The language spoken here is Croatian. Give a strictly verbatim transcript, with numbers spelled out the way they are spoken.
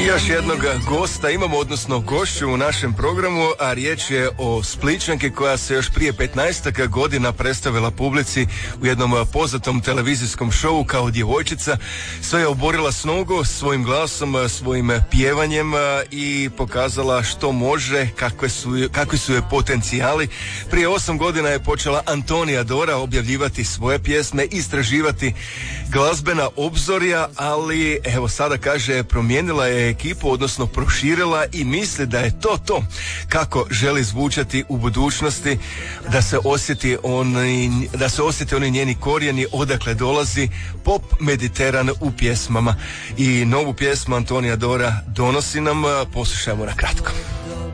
Još jednog gosta imamo, odnosno gošću u našem programu, a riječ je o Splićanki koja se još prije petnaestak godina predstavila publici u jednom poznatom televizijskom šovu kao djevojčica. Sve je oborila s nogu svojim glasom, svojim pjevanjem i pokazala što može, kakve su, kakvi su joj potencijali. Prije osam godina je počela Antonija Dora objavljivati svoje pjesme, istraživati glazbena obzorja, ali evo sada kaže promijenila je ekipu, odnosno proširila i misli da je to to kako želi zvučati u budućnosti, da se osjeti oni, da se osjeti oni njeni korijeni odakle dolazi pop mediteran u pjesmama. I novu pjesmu Antonija Dora donosi nam, poslušajmo na kratko.